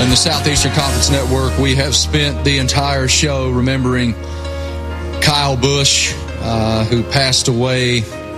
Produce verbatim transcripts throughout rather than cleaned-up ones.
and the Southeastern Conference Network, we have spent the entire show remembering Kyle Busch, uh, who passed away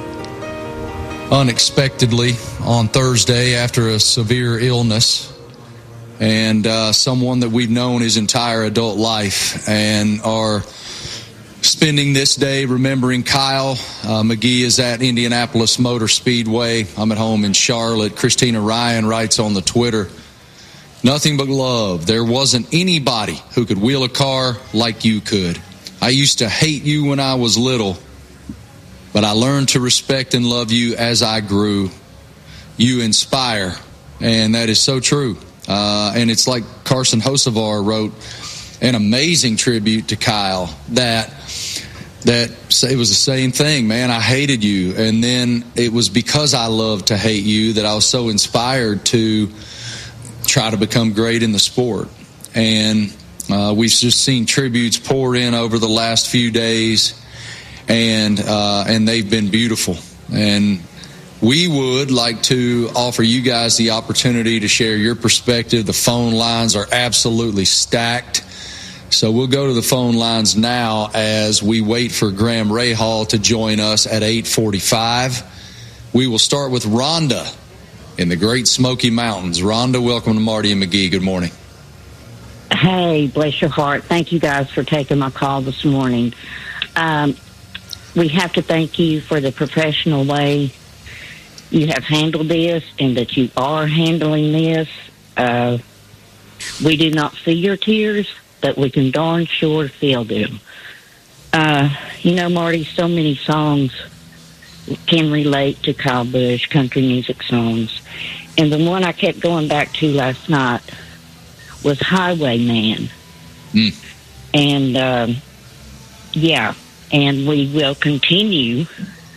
unexpectedly on Thursday after a severe illness, and uh, someone that we've known his entire adult life, and are spending this day remembering Kyle. Uh, McGee is at Indianapolis Motor Speedway. I'm at home in Charlotte. Christina Ryan writes on the Twitter, "Nothing but love. There wasn't anybody who could wheel a car like you could. I used to hate you when I was little, but I learned to respect and love you as I grew. You inspire." And that is so true. Uh, and it's like Carson Hocevar wrote an amazing tribute to Kyle, that that it was the same thing, man. I hated you, and then it was because I loved to hate you that I was so inspired to try to become great in the sport. And uh, we've just seen tributes pour in over the last few days, and uh, and they've been beautiful. And we would like to offer you guys the opportunity to share your perspective. The phone lines are absolutely stacked, so we'll go to the phone lines now as we wait for Graham Rahal to join us at eight forty-five. We will start with Rhonda in the Great Smoky Mountains. Rhonda, welcome to Marty and McGee. Good morning. Hey, bless your heart. Thank you guys for taking my call this morning. Um, we have to thank you for the professional way you have handled this, and that you are handling this. Uh, we do not see your tears, but we can darn sure feel them. Uh, you know, Marty, so many songs can relate to Kyle Busch, country music songs. And the one I kept going back to last night was Highwayman. Mm. And, um, yeah, and we will continue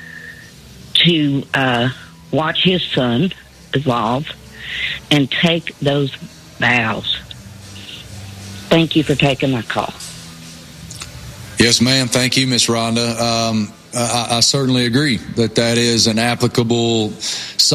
to uh, watch his son evolve and take those vows. Thank you for taking my call. Yes, ma'am. Thank you, Miss Rhonda. Um, I, I certainly agree that that is an applicable